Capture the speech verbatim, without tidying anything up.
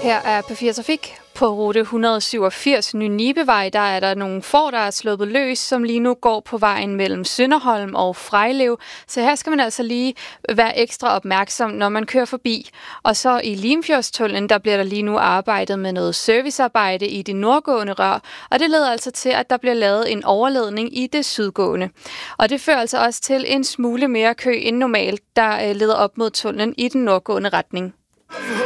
Her er P fire Trafik. På rute et hundrede syvogfirs Ny Nibevej, der er der nogle får, der er sluppet løs, som lige nu går på vejen mellem Sønderholm og Frejlev. Så her skal man altså lige være ekstra opmærksom, når man kører forbi. Og så i Limfjordstunnelen, der bliver der lige nu arbejdet med noget servicearbejde i det nordgående rør. Og det leder altså til, at der bliver lavet en overledning i det sydgående. Og det fører altså også til en smule mere kø end normalt, der leder op mod tunnelen i den nordgående retning.